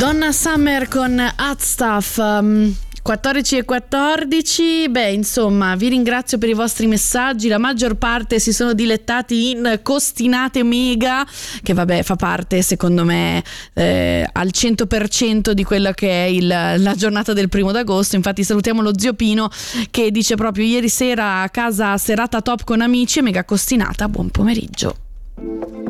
Donna Summer con Hot Stuff. 14:14. Beh, insomma, vi ringrazio per i vostri messaggi. La maggior parte si sono dilettati in costinate mega, che vabbè fa parte secondo me al 100% di quella che è la giornata del 1° d'agosto. Infatti salutiamo lo zio Pino che dice proprio: ieri sera a casa serata top con amici e mega costinata. Buon pomeriggio.